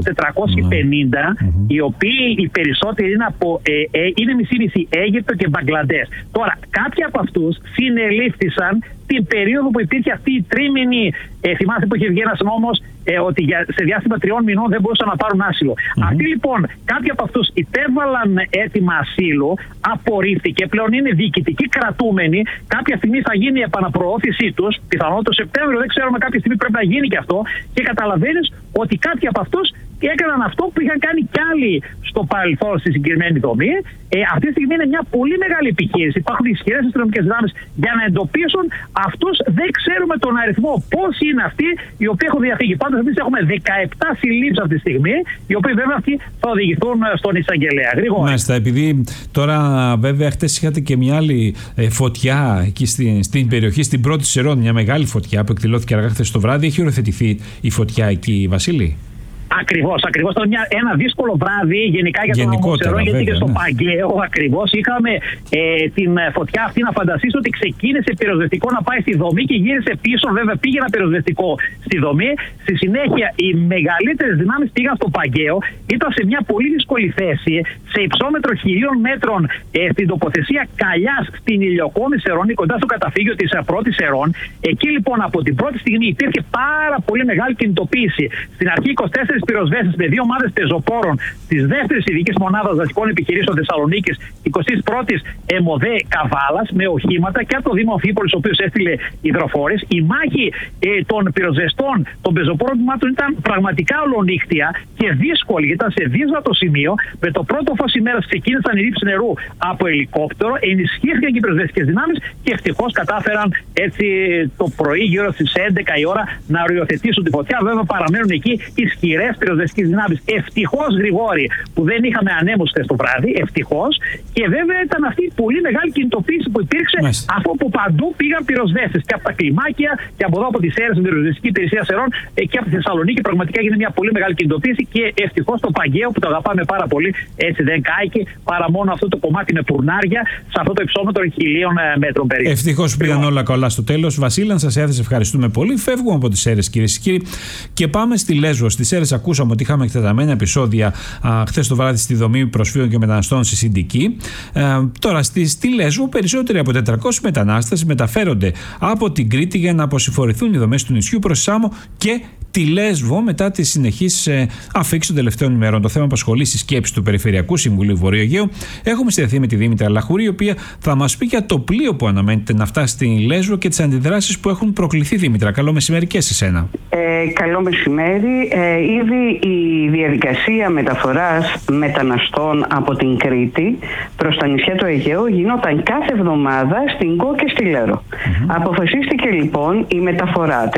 450, οι οποίοι οι περισσότεροι είναι μισή-μισή Αίγυπτο και Μπαγκλαντές. Τώρα, κάποιοι από αυτούς συνελήφθησαν την περίοδο που υπήρχε αυτή η τρίμηνη, θυμάστε που είχε βγει ένας νόμος ότι σε διάστημα 3 μηνών δεν μπορούσαν να πάρουν άσυλο. Αυτοί λοιπόν, κάποιοι από αυτούς υπέβαλαν αίτημα ασύλου, απορρίφθηκε, πλέον είναι διοικητικοί κρατούμενοι. Κάποια στιγμή θα γίνει η επαναπροώθησή τους, πιθανόν το Σεπτέμβριο, δεν ξέρουμε, κάποια στιγμή πρέπει να γίνει και αυτό. Και καταλαβαίνεις ότι κάποιοι από αυτούς έκαναν αυτό που είχαν κάνει κι άλλοι στο παρελθόν στη συγκεκριμένη δομή. Αυτή τη στιγμή είναι μια πολύ μεγάλη επιχείρηση. Υπάρχουν ισχυρές αστυνομικές δυνάμεις για να εντοπίσουν αυτούς. Δεν ξέρουμε τον αριθμό. Πόσοι είναι αυτοί οι οποίοι έχουν διαφύγει. Πάντως, εμείς έχουμε 17 συλλήψεις αυτή τη στιγμή, οι οποίοι βέβαια αυτοί θα οδηγηθούν στον εισαγγελέα. Γρήγορα. Μάλιστα, επειδή τώρα βέβαια χτες είχατε και μια άλλη φωτιά εκεί στην περιοχή, στην πρώτη Σερών, μια μεγάλη φωτιά που εκδηλώθηκε αργά χθες το βράδυ. Έχει οριοθετηθεί η φωτιά εκεί, Βασίλη? Ακριβώς. Ήταν ένα δύσκολο βράδυ γενικά για τον Σερών, γιατί και στο Παγκαίο ακριβώς είχαμε την φωτιά αυτή. Να φανταστείς ότι ξεκίνησε πυροσβεστικό να πάει στη δομή και γύρισε πίσω. Βέβαια πήγε ένα πυροσβεστικό στη δομή. Στη συνέχεια οι μεγαλύτερες δυνάμεις πήγαν στο Παγκαίο. Ήταν σε μια πολύ δύσκολη θέση, σε υψόμετρο 1.000 μέτρων στην τοποθεσία Καλιάς στην Ηλιοκόμη Σερών, κοντά στο καταφύγιο της πρώτης Σερών. Εκεί λοιπόν από την πρώτη στιγμή υπήρχε πάρα πολύ μεγάλη κινητοποίηση. Στην αρχή 24 πυροσβέστες με 2 ομάδες πεζοπόρων της 2ης ειδικής μονάδας δασικών επιχειρήσεων Θεσσαλονίκης, 21ης ΕΜΟΔΕ Καβάλας, με οχήματα και από το Δήμο Αμφίπολης, ο οποίος έστειλε υδροφόρες. Η μάχη των πυροσβεστών των πεζοπόρων τμήματων ήταν πραγματικά ολονύχτια και δύσκολη, γιατί ήταν σε δύσβατο σημείο. Με το πρώτο φως ημέρας ξεκίνησαν οι ρήψεις νερού από ελικόπτερο, ενισχύθηκαν και οι πυροσβεστικές δυνάμεις και ευτυχώς κατάφεραν έτσι το πρωί, γύρω στις 11 η ώρα, να οριοθετήσουν τη φωτιά. Βέβαια παραμένουν εκεί ισχυρές πυροσβεστικές δυνάμεις. Ευτυχώς, Γρηγόρη, που δεν είχαμε ανέμους χθες το βράδυ, ευτυχώς. Και βέβαια ήταν αυτή η πολύ μεγάλη κινητοποίηση που υπήρξε, αφού από παντού πήγαν πυροσβέστες. Και από τα κλιμάκια και από εδώ από τις αίρες, την πυροσβεστική υπηρεσία Σερών και από τη Θεσσαλονίκη. Πραγματικά έγινε μια πολύ μεγάλη κινητοποίηση και ευτυχώς το Παγκαίο, που το αγαπάμε πάρα πολύ, έτσι δεν κάηκε, παρά μόνο αυτό το κομμάτι με πουρνάρια σε αυτό το υψόμετρο 1.000 μέτρων περίπου. Ευτυχώς πήγαν όλα καλά στο τέλος. Βασίλη, να σας έθεσε, ευχαριστούμε πολύ. Φεύγουμε από τις αίρες, κυρίες και κύριοι, και πάμε στη Λέσβο. Στις αίρες ακούσαμε ότι είχαμε εκτεταμένα επεισόδια χθες το βράδυ στη δομή προσφύγων και μεταναστών στη Συντική. Τώρα στη Λέσβο περισσότεροι από 400 μετανάστες μεταφέρονται από την Κρήτη για να αποσυμφορηθούν οι δομές του νησιού προς Σάμο και τη Λέσβο μετά τις συνεχείς αφήξεις των τελευταίων ημερών. Το θέμα απασχολεί στη σκέψη του Περιφερειακού Συμβουλίου Βορείου Αιγαίου. Έχουμε συνδεθεί με τη Δήμητρα Λαχουρή, η οποία θα μας πει για το πλοίο που αναμένεται να φτάσει στη Λέσβο και τις αντιδράσεις που έχουν προκληθεί. Δήμητρα, καλό μεσημέρι και σε εσένα. Καλό μεσημέρι. Ήδη η διαδικασία μεταφοράς μεταναστών από την Κρήτη προς τα νησιά του Αιγαίου γινόταν κάθε εβδομάδα στην Κο και στη Λέρο. Αποφασίστηκε λοιπόν η μεταφορά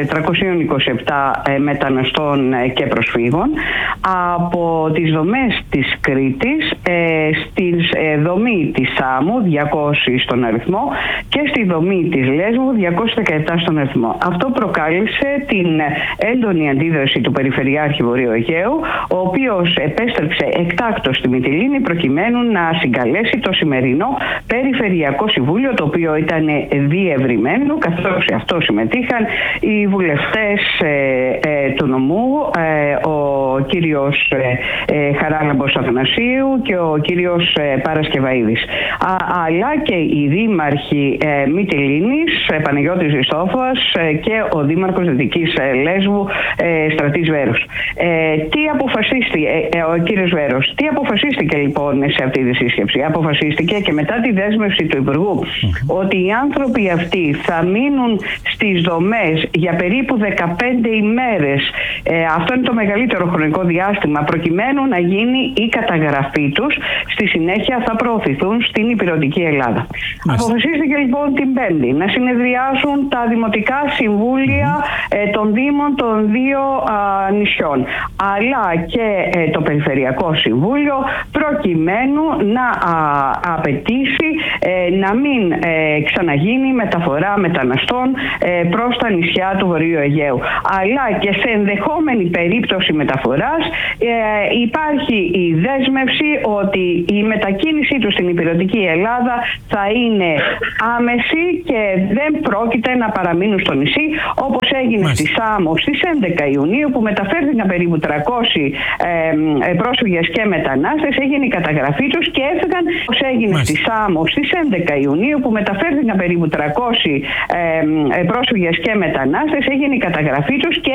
427 μεταναστών και προσφύγων από τις δομές της Κρήτης στη δομή της Σάμου, 200 στον αριθμό, και στη δομή της Λέσβου, 217 στον αριθμό. Αυτό προκάλεσε την έντονη αντίδραση του Περιφερειάρχη Βορείου Αιγαίου, ο οποίος επέστρεψε εκτάκτως στη Μυτιλήνη προκειμένου να συγκαλέσει το σημερινό Περιφερειακό Συμβούλιο, το οποίο ήταν διευρυμένο, καθώς σε αυτό συμμετείχαν οι βουλευτές του νομού, ο κύριος Χαράλαμπος Αθανασίου και ο κύριος Παρασκευαίδης. Αλλά και οι δήμαρχοι Μυτιλήνης, Παναγιώτης Χριστόφωας και ο δήμαρχος Δυτικής Λέσβου, Στρατής Βέρος. Ο κύριος Βέρος, τι αποφασίστηκε λοιπόν σε αυτή τη σύσκεψη? Αποφασίστηκε και μετά τη δέσμευση του Υπουργού ότι οι άνθρωποι αυτοί θα μείνουν στις δομές για περίπου 15 ημέρες. Αυτό είναι το μεγαλύτερο χρονικό διάστημα, προκειμένου να γίνει η καταγραφή τους. Στη συνέχεια θα προωθηθούν στην Ηπειρωτική Ελλάδα. Αποφασίστηκε λοιπόν την Πέμπτη να συνεδριάσουν τα δημοτικά συμβούλια των Δήμων των δύο νησιών, αλλά και το Περιφερειακό Συμβούλιο, προκειμένου να απαιτήσει να μην ξαναγίνει μεταφορά μεταναστών προς τα νησιά του Βορείου Αιγαίου. Αλλά και σε ενδεχόμενη περίπτωση μεταφοράς υπάρχει η δέσμευση ότι η μετακίνησή του στην Ηπειρωτική Ελλάδα θα είναι άμεση και δεν πρόκειται να παραμείνουν στο νησί, όπως έγινε στη Σάμο στις 11 Ιουνίου, που μεταφέρθηκαν περίπου 300 πρόσφυγες και μετανάστες, έγινε η καταγραφή τους και έφυγαν. Όπως έγινε στη Σάμο στις 11 Ιουνίου, που μεταφέρθηκαν περίπου 300 πρόσφυγες και μετανάστες, έγινε η καταγραφή τους και